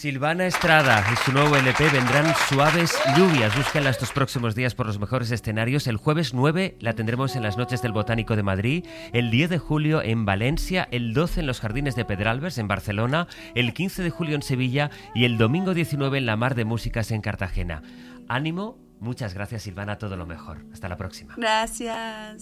Silvana Estrada y su nuevo LP Vendrán suaves lluvias. Búsquenla estos próximos días por los mejores escenarios. El jueves 9 la tendremos en las Noches del Botánico de Madrid, el 10 de julio en Valencia, el 12 en los Jardines de Pedralbes en Barcelona, el 15 de julio en Sevilla y el domingo 19 en la Mar de Músicas en Cartagena. Ánimo, muchas gracias Silvana, todo lo mejor. Hasta la próxima. Gracias.